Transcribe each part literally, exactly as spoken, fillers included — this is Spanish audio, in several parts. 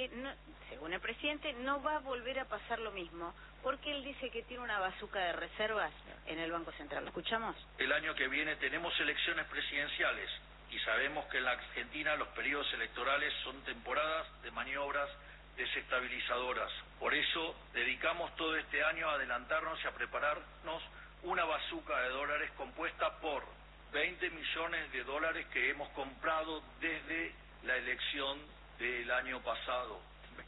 no, según el presidente, no va a volver a pasar lo mismo, porque él dice que tiene una bazuca de reservas en el Banco Central. ¿Lo escuchamos? El año que viene tenemos elecciones presidenciales y sabemos que en la Argentina los periodos electorales son temporadas de maniobras desestabilizadoras. Por eso dedicamos todo este año a adelantarnos y a prepararnos una bazuca de dólares compuesta por veinte millones de dólares que hemos comprado desde la elección del año pasado.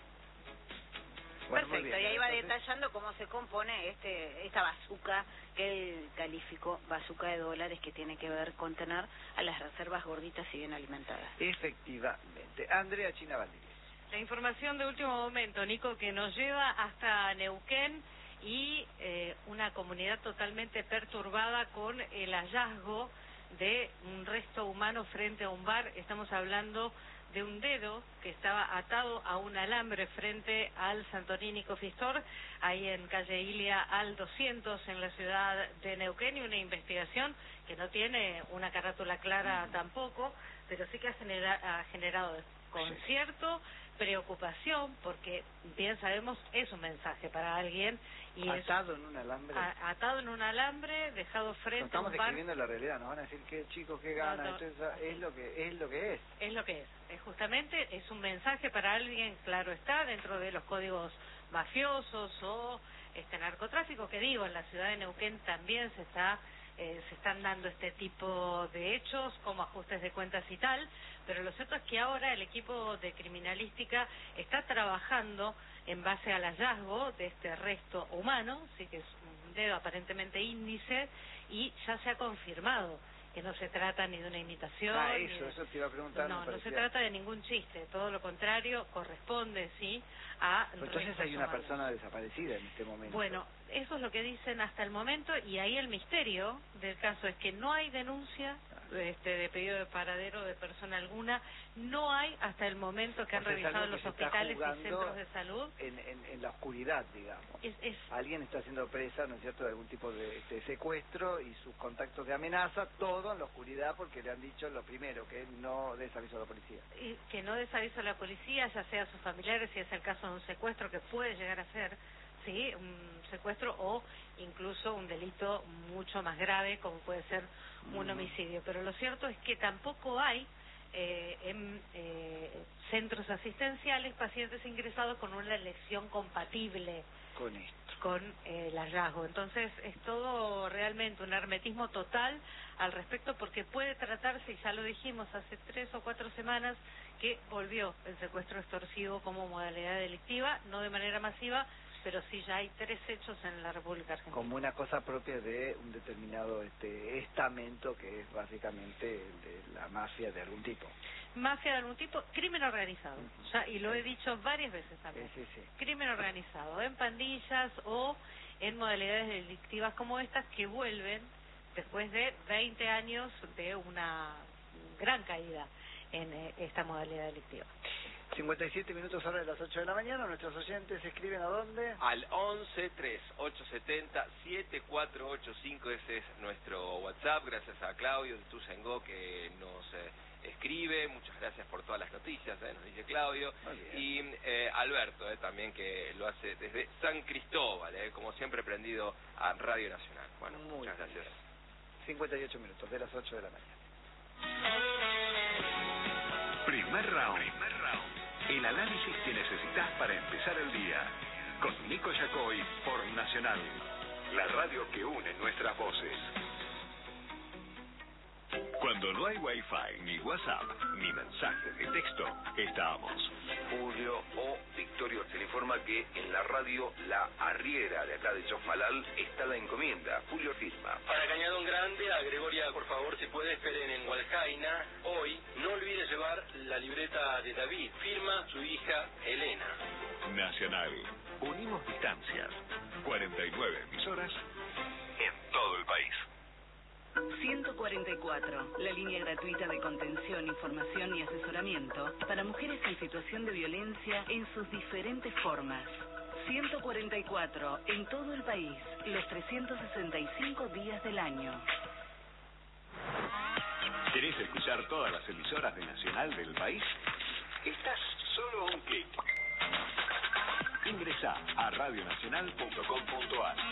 Bueno, perfecto, bien, y ahí va entonces detallando cómo se compone este esta bazuca que él calificó bazuca de dólares, que tiene que ver con tener a las reservas gorditas y bien alimentadas. Efectivamente. Andrea China Valdivia. La información de último momento, Nico, que nos lleva hasta Neuquén y eh, una comunidad totalmente perturbada con el hallazgo de un resto humano frente a un bar. Estamos hablando de un dedo que estaba atado a un alambre frente al Santorini Coffee Store, ahí en calle Ilia al doscientos en la ciudad de Neuquén, y una investigación que no tiene una carátula clara mm. tampoco, pero sí que ha, genera, ha generado desconcierto, preocupación, porque bien sabemos es un mensaje para alguien. Y atado es, en un alambre. A, atado en un alambre, dejado frente no, a un bar. Estamos describiendo la realidad, nos van a decir qué chicos, qué gana, no, no, entonces es lo que es lo que es. Es lo que es. es justamente es un mensaje para alguien, claro está, dentro de los códigos mafiosos o este narcotráfico, que digo, en la ciudad de Neuquén también se está eh, se están dando este tipo de hechos como ajustes de cuentas y tal, pero lo cierto es que ahora el equipo de criminalística está trabajando en base al hallazgo de este resto humano, sí que es un dedo aparentemente índice, y ya se ha confirmado que no se trata ni de una imitación. Ah, eso, ni de... eso te iba a preguntar. No, no se trata de ningún chiste, todo lo contrario, corresponde, sí, a... Pero entonces hay una humanos. persona desaparecida en este momento. Bueno, eso es lo que dicen hasta el momento, y ahí el misterio del caso es que no hay denuncia este, de pedido de paradero de persona alguna, no hay hasta el momento que han revisado los hospitales y centros de salud. En, en, en la oscuridad, digamos. Es, es... Alguien está siendo presa, ¿no es cierto?, de algún tipo de, de secuestro y sus contactos de amenaza, todo en la oscuridad, porque le han dicho lo primero, que no des aviso a la policía. Y que no des aviso a la policía, ya sea a sus familiares, si es el caso de un secuestro, que puede llegar a ser, sí, un secuestro o incluso un delito mucho más grave, como puede ser un homicidio. Pero lo cierto es que tampoco hay eh, en eh, centros asistenciales pacientes ingresados con una elección compatible con esto, con eh, el hallazgo. Entonces es todo realmente un hermetismo total al respecto, porque puede tratarse, y ya lo dijimos hace tres o cuatro semanas, que volvió el secuestro extorsivo como modalidad delictiva, no de manera masiva, pero sí ya hay tres hechos en la República Argentina. Como una cosa propia de un determinado este estamento, que es básicamente de la mafia de algún tipo. Mafia de algún tipo, crimen organizado, ya, y lo he dicho varias veces también. Sí, sí, sí. Crimen organizado, en pandillas o en modalidades delictivas como estas, que vuelven después de veinte años de una gran caída en eh, esta modalidad delictiva. cincuenta y siete minutos ahora de las ocho de la mañana. Nuestros oyentes escriben ¿a dónde? Al once, tres ocho siete cero, siete cuatro ocho cinco. Ese es nuestro WhatsApp. Gracias a Claudio de Tuzengó, que nos eh, escribe. Muchas gracias por todas las noticias, eh, nos dice Claudio. Y eh, Alberto, eh, también, que lo hace desde San Cristóbal, eh, como siempre prendido a Radio Nacional. Bueno, Muy muchas bien. gracias. cincuenta y ocho minutos de las ocho de la mañana. Primer round. Primer round. El análisis que necesitas para empezar el día. Con Nico Yacoy por Nacional. La radio que une nuestras voces. Cuando no hay Wi-Fi, ni WhatsApp, ni mensajes de texto, estamos. Julio o Victorio se le informa que en la radio La Arriera de acá de Chofalal está la encomienda. Julio firma. Para Cañadón Grande, a Gregoria, por favor, si puede, esperen en Hualcaina. Hoy, no olvide llevar la libreta de David. Firma su hija Elena. Nacional. Unimos distancias. cuarenta y nueve emisoras en todo el país. ciento cuarenta y cuatro, la línea gratuita de contención, información y asesoramiento para mujeres en situación de violencia en sus diferentes formas. ciento cuarenta y cuatro, en todo el país, los trescientos sesenta y cinco días del año. ¿Querés escuchar todas las emisoras de Nacional del país? Estás solo a un clic. Visita a radio nacional punto com punto ar.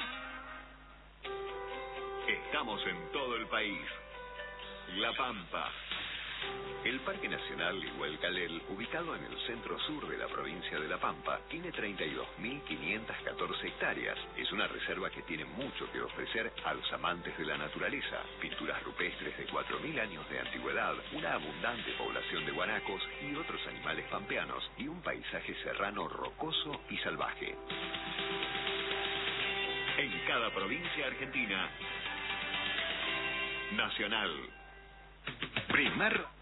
Estamos en todo el país. La Pampa. El Parque Nacional Igualcalel, ubicado en el centro-sur de la provincia de La Pampa, tiene treinta y dos mil quinientas catorce hectáreas. Es una reserva que tiene mucho que ofrecer a los amantes de la naturaleza. Pinturas rupestres de cuatro mil años de antigüedad, una abundante población de guanacos y otros animales pampeanos, y un paisaje serrano rocoso y salvaje. En cada provincia argentina, Nacional. Primer